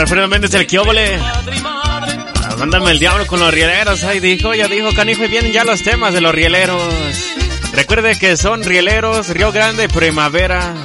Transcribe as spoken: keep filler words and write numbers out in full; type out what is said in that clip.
Alfredo Méndez, el Quióbole. Mándame el diablo con los rieleros. Ay, dijo, ya dijo, canijo, y vienen ya los temas de los rieleros. Recuerde que son rieleros, Río Grande, Primavera.